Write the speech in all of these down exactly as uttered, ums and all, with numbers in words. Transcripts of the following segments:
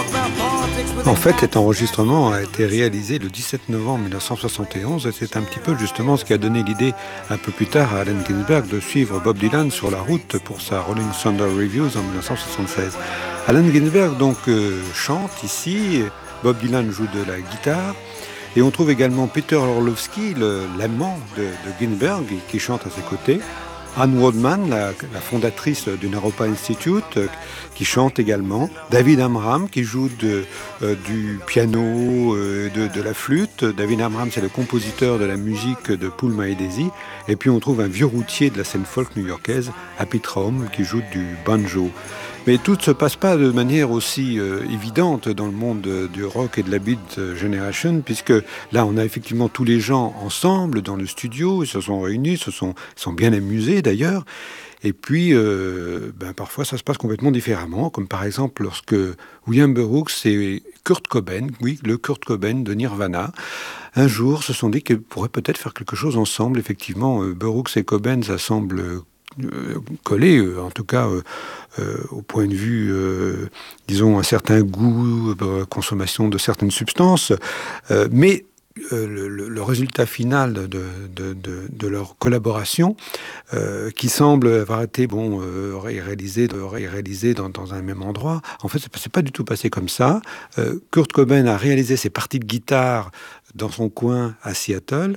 En fait, cet enregistrement a été réalisé le dix-sept novembre mille neuf cent soixante et onze et c'est un petit peu justement ce qui a donné l'idée un peu plus tard à Allen Ginsberg de suivre Bob Dylan sur la route pour sa Rolling Thunder Reviews en mille neuf cent soixante-seize. Allen Ginsberg donc euh, chante ici, Bob Dylan joue de la guitare et on trouve également Peter Orlovsky, le, l'amant de, de Ginsberg, qui chante à ses côtés. Anne Waldman, la, la fondatrice du Naropa Institute, euh, qui chante également. David Amram, qui joue de, euh, du piano, euh, de, de la flûte. David Amram, c'est le compositeur de la musique de Poulma et Daisy. Et puis on trouve un vieux routier de la scène folk new-yorkaise, Happy Traum, qui joue du banjo. Mais tout ne se passe pas de manière aussi euh, évidente dans le monde euh, du rock et de la Beat Generation, puisque là, on a effectivement tous les gens ensemble dans le studio, ils se sont réunis, se sont, sont bien amusés d'ailleurs. Et puis, euh, ben, parfois, ça se passe complètement différemment, comme par exemple lorsque William Burroughs et Kurt Cobain, oui, le Kurt Cobain de Nirvana, un jour se sont dit qu'ils pourraient peut-être faire quelque chose ensemble. Effectivement, euh, Burroughs et Cobain, ça semble euh, coller, euh, en tout cas... Euh, Euh, au point de vue, euh, disons, un certain goût, euh, consommation de certaines substances. Euh, mais euh, le, le résultat final de, de, de, de leur collaboration, euh, qui semble avoir été bon, euh, réalisé, réalisé dans, dans un même endroit, en fait, c'est pas du tout passé comme ça. Euh, Kurt Cobain a réalisé ses parties de guitare dans son coin à Seattle.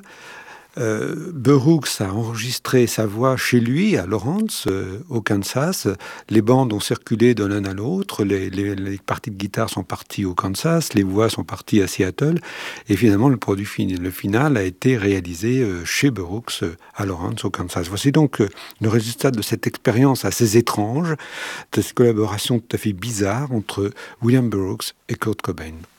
Euh, Burroughs a enregistré sa voix chez lui, à Lawrence, euh, au Kansas. Les bandes ont circulé de l'un à l'autre. Les, les, les parties de guitare sont parties au Kansas, les voix sont parties à Seattle. Et finalement, le produit fini, le final a été réalisé euh, chez Burroughs, euh, à Lawrence, au Kansas. Voici donc euh, le résultat de cette expérience assez étrange, de cette collaboration tout à fait bizarre entre William Burroughs et Kurt Cobain.